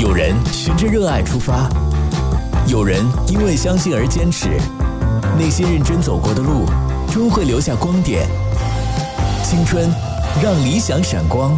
有人循着热爱出发，有人因为相信而坚持。那些认真走过的路，终会留下光点。青春，让理想闪光。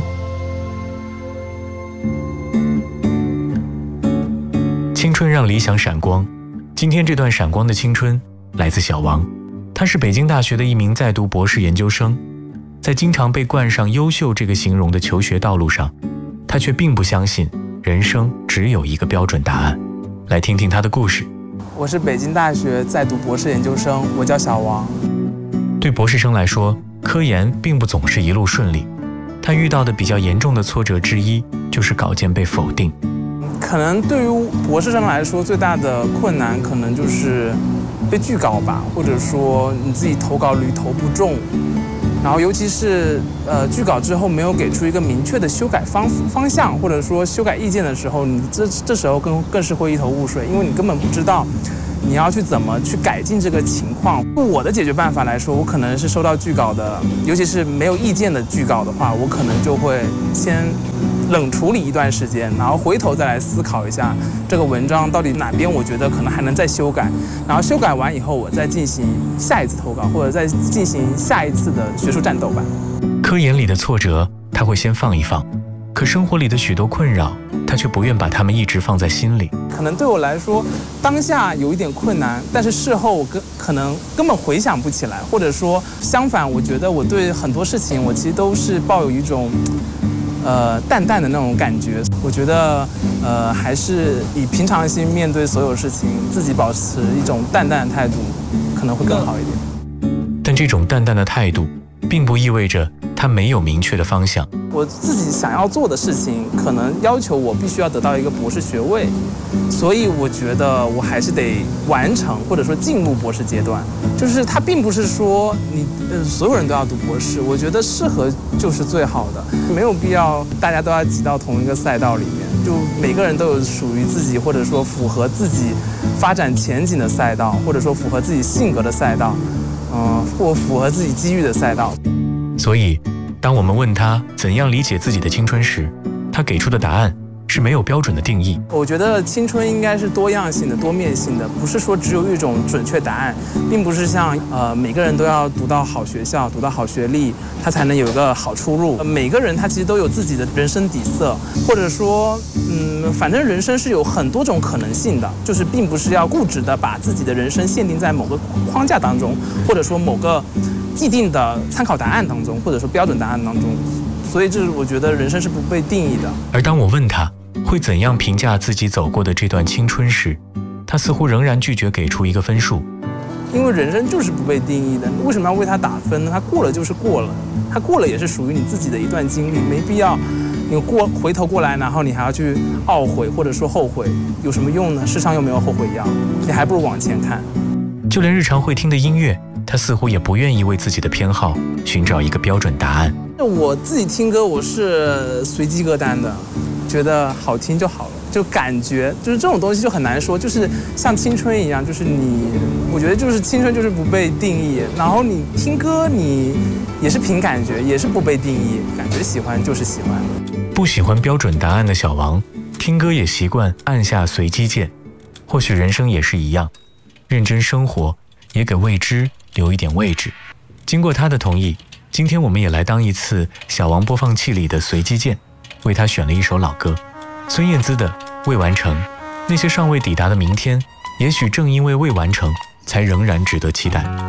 青春让理想闪光。今天这段闪光的青春来自小王，他是北京大学的一名在读博士研究生。在经常被冠上优秀这个形容的求学道路上，他却并不相信人生只有一个标准答案。来听听他的故事。 我是北京大学在读博士研究生，我叫小王。 对博士生来说，科研并不总是一路顺利，他遇到的比较严重的挫折之一就是稿件被否定。 可能对于博士生来说，最大的困难可能就是被拒稿吧，或者说你自己投稿率投不中，然后尤其是拒稿之后没有给出一个明确的修改方向，或者说修改意见的时候，你这时候更是会一头雾水，因为你根本不知道你要去怎么去改进这个情况。我的解决办法来说，我可能是收到拒稿的，尤其是没有意见的拒稿的话，我可能就会先冷处理一段时间，然后回头再来思考一下这个文章到底哪边我觉得可能还能再修改，然后修改完以后我再进行下一次投稿，或者再进行下一次的学术战斗吧。 科研里的挫折他会先放一放，可生活里的许多困扰他却不愿把它们一直放在心里。 可能对我来说当下有一点困难，但是事后我可能根本回想不起来，或者说相反，我觉得我对很多事情我其实都是抱有一种淡淡的那种感觉。我觉得还是以平常心面对所有事情，自己保持一种淡淡的态度可能会更好一点。 但这种淡淡的态度并不意味着他没有明确的方向。 我自己想要做的事情可能要求我必须要得到一个博士学位，所以我觉得我还是得完成或者说进入博士阶段。就是它并不是说你所有人都要读博士，我觉得适合就是最好的，没有必要大家都要挤到同一个赛道里面，就每个人都有属于自己或者说符合自己发展前景的赛道，或者说符合自己性格的赛道，或符合自己机遇的赛道。 所以当我们问他怎样理解自己的青春时，他给出的答案是没有标准的定义。 我觉得青春应该是多样性的、多面性的，不是说只有一种准确答案，并不是像每个人都要读到好学校、读到好学历，他才能有一个好出路。每个人他其实都有自己的人生底色，或者说反正人生是有很多种可能性的，就是并不是要固执的把自己的人生限定在某个框架当中，或者说某个既定的参考答案当中，或者说标准答案当中。所以这我觉得人生是不被定义的。 而当我问他会怎样评价自己走过的这段青春时，他似乎仍然拒绝给出一个分数。 因为人生就是不被定义的，为什么要为它打分呢？它过了就是过了，它过了也是属于你自己的一段经历，没必要你回头过来，然后你还要去懊悔或者说后悔，有什么用呢？世上又没有后悔药，你还不如往前看。 就连日常会听的音乐，他似乎也不愿意为自己的偏好寻找一个标准答案。 我自己听歌我是随机歌单的，觉得好听就好了，就感觉就是这种东西就很难说，就是像青春一样，就是我觉得就是青春就是不被定义，然后你听歌你也是凭感觉，也是不被定义，感觉喜欢就是喜欢。 不喜欢标准答案的小王，听歌也习惯按下随机键。或许人生也是一样，认真生活，也给未知留一点位置。经过他的同意，今天我们也来当一次小王播放器里的随机键，为他选了一首老歌，孙燕姿的《未完成》。那些尚未抵达的明天，也许正因为未完成，才仍然值得期待。